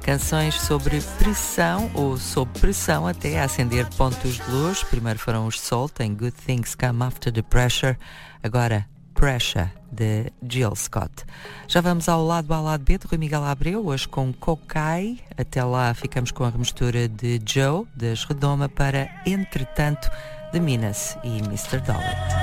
Canções sobre pressão ou sob pressão até a acender pontos de luz. Primeiro foram os Soul, tem Good Things Come After the Pressure. Agora Pressure, de Jill Scott. Já vamos ao lado A, lado B de Rui Miguel Abreu, hoje com Cocai. Até lá ficamos com a remistura de Joe, das Redoma, para Entretanto, de Minas e Mr. Dollar.